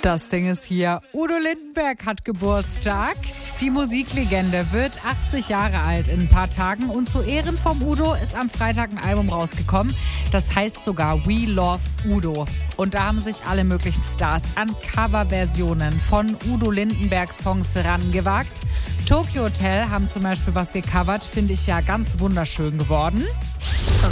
Das Ding ist hier. Udo Lindenberg hat Geburtstag. Die Musiklegende wird 80 Jahre alt in ein paar Tagen und zu Ehren vom Udo ist am Freitag ein Album rausgekommen. Das heißt sogar We Love Udo. Und da haben sich alle möglichen Stars an Coverversionen von Udo Lindenberg Songs rangewagt. Tokyo Hotel haben zum Beispiel was gecovert, finde ich ja ganz wunderschön geworden.